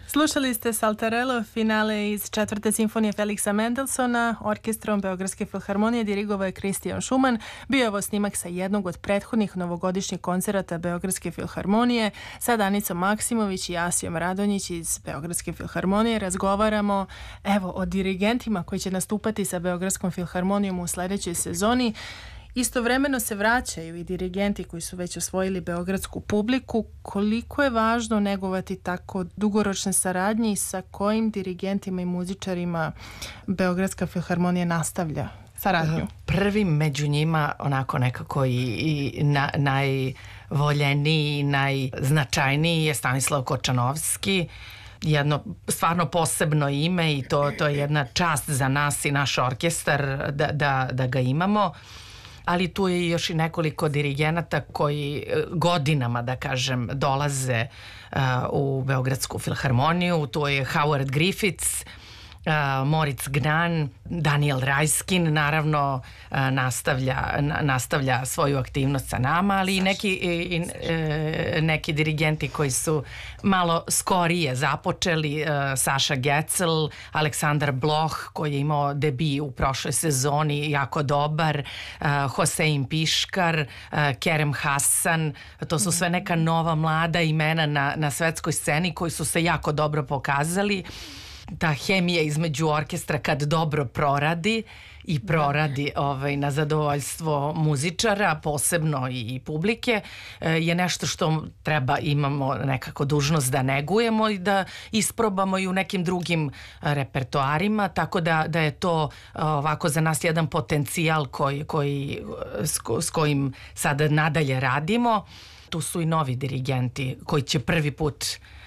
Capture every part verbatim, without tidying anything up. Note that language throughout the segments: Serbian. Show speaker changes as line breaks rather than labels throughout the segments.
Slušali ste Saltarello, finale iz četvrte simfonije Felixa Mendelssohna, orkestrom Beogradske filharmonije dirigovao je Christian Schumann. Bio je ovo snimak sa jednog od prethodnih novogodišnjih koncerata Beogradske filharmonije. Sa Danicom Maksimović i Asijom Radonjić iz Beogradske filharmonije razgovaramo evo o dirigentima koji će nastupati sa Beogradskom filharmonijom u sledećoj sezoni. Istovremeno se vraćaju i dirigenti koji su već osvojili beogradsku publiku. Koliko je važno negovati tako dugoročne saradnje i sa kojim dirigentima i muzičarima Beogradska filharmonija nastavlja saradnju?
Prvi među njima onako nekako i, i na, najvoljeniji i najznačajniji je Stanislav Kočanovski. Jedno stvarno posebno ime i to, to je jedna čast za nas i naš orkestar da, da, da ga imamo. Ali tu je još i nekoliko dirigenata koji godinama, da kažem, dolaze uh, u Beogradsku filharmoniju. Tu je Howard Griffiths, uh, Moritz Gnan, Daniel Rajskin, naravno uh, nastavlja, na, nastavlja svoju aktivnost sa nama, ali i neki, i, i, neki dirigenti koji su malo skorije započeli, uh, Saša Getzel, Aleksandar Bloch koji je imao debi u prošloj sezoni, jako dobar, uh, Hosein Piškar, uh, Kerem Hasan, to su sve neka nova mlada imena na, na svetskoj sceni koji su se jako dobro pokazali. Ta hemija između orkestra kad dobro proradi i proradi ovaj, na zadovoljstvo muzičara, posebno i, i publike, je nešto što treba, imamo nekako dužnost da negujemo i da isprobamo i u nekim drugim repertoarima, tako da, da je to ovako za nas jedan potencijal koji, koji, s, ko, s kojim sada nadalje radimo. Tu su i novi dirigenti koji će prvi put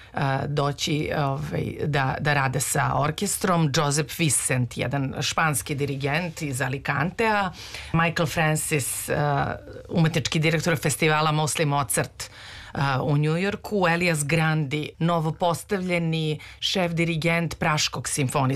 doći ovaj, da, da rade sa orkestrom. Joseph Vicent, jedan španski dirigent iz Alicantea, Michael Francis, uh, umetnički direktor festivala Mostly Mozart uh, u Njujorku, Elias Grandi, novopostavljeni šef dirigent Praškog simfonijskog